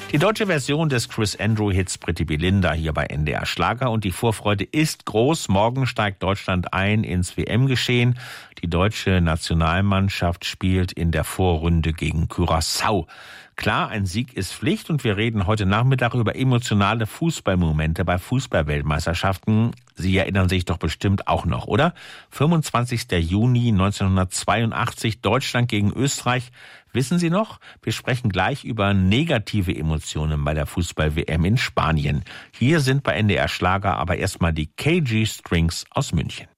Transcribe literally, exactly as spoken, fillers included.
Die deutsche Version des Chris Andrew-Hits Pretty Belinda hier bei N D R Schlager. Und die Vorfreude ist groß. Morgen steigt Deutschland ein ins W M-Geschehen. Die deutsche Nationalmannschaft spielt in der Vorrunde gegen Curaçao. Klar, ein Sieg ist Pflicht und wir reden heute Nachmittag über emotionale Fußballmomente bei Fußballweltmeisterschaften. Sie erinnern sich doch bestimmt auch noch, oder? fünfundzwanzigster Juni neunzehnhundertzweiundachtzig, Deutschland gegen Österreich. Wissen Sie noch? Wir sprechen gleich über negative Emotionen bei der Fußball-W M in Spanien. Hier sind bei N D R Schlager aber erstmal die K G Strings aus München.